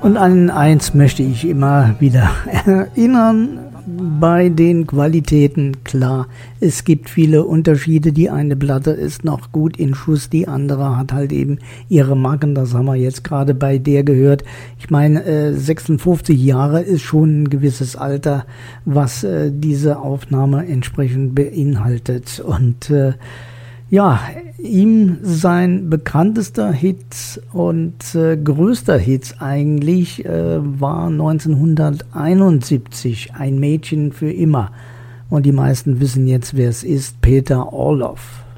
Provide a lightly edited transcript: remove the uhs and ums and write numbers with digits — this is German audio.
Und an eins möchte ich immer wieder erinnern, bei den Qualitäten, klar, es gibt viele Unterschiede. Die eine Platte ist noch gut in Schuss, die andere hat halt eben ihre Macken. Das haben wir jetzt gerade bei der gehört. Ich meine, 56 Jahre ist schon ein gewisses Alter, was diese Aufnahme entsprechend beinhaltet. Und ja, ihm sein bekanntester Hit und größter Hit eigentlich war 1971, Ein Mädchen für immer. Und die meisten wissen jetzt, wer es ist, Peter Orloff.